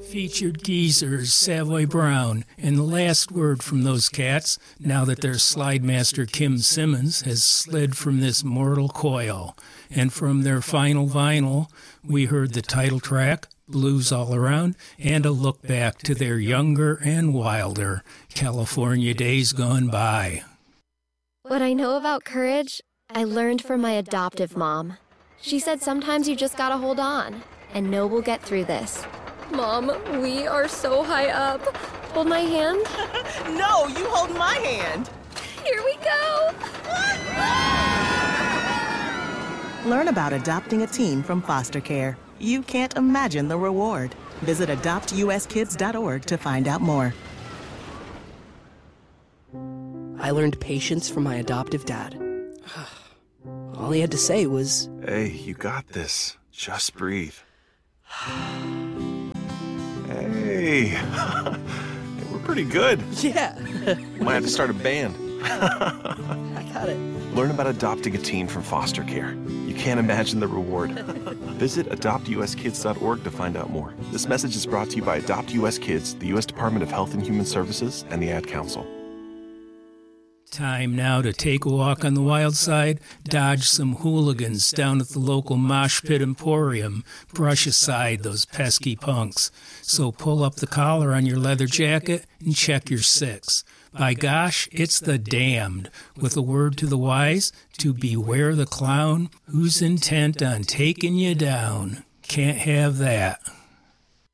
Featured geezers, Savoy Brown, and the last word from those cats, now that their slide master Kim Simmons has slid from this mortal coil. And from their final vinyl, we heard the title track, Blues All Around, and a look back to their younger and wilder California days gone by. What I know about courage, I learned from my adoptive mom. She said sometimes you just gotta hold on and know we'll get through this. Mom, we are so high up. Hold my hand. No, you hold my hand. Here we go. Learn about adopting a teen from foster care. You can't imagine the reward. Visit adoptuskids.org to find out more. I learned patience from my adoptive dad. All he had to say was, "Hey, you got this. Just breathe." Hey, we're pretty good. yeah, Might have to start a band. I got it. Learn about adopting a teen from foster care. You can't imagine the reward. Visit adoptuskids.org to find out more. This message is brought to you by Adopt US Kids, the U.S. Department of Health and Human Services, and the Ad Council. Time now to take a walk on the wild side, dodge some hooligans down at the local mosh pit emporium, brush aside those pesky punks. So pull up the collar on your leather jacket and check your six. By gosh, it's the damned, with a word to the wise, to beware the clown who's intent on taking you down. Can't have that.